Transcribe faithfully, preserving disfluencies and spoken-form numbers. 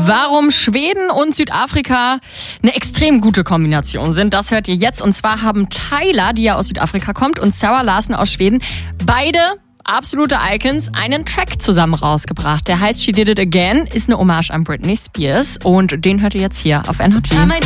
Warum Schweden und Südafrika eine extrem gute Kombination sind, das hört ihr jetzt. Und zwar haben Tyla, die ja aus Südafrika kommt, und Sarah Larsson aus Schweden, beide absolute Icons, einen Track zusammen rausgebracht. Der heißt She Did It Again, ist eine Hommage an Britney Spears. Und den hört ihr jetzt hier auf N H T.